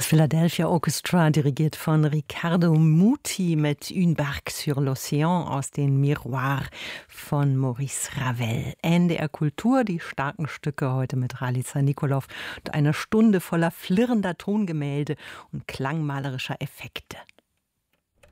Das Philadelphia Orchestra, dirigiert von Riccardo Muti mit Une barque sur l'océan aus den Miroirs von Maurice Ravel. NDR Kultur, die starken Stücke heute mit Ralica Nikolov und eine Stunde voller flirrender Tongemälde und klangmalerischer Effekte.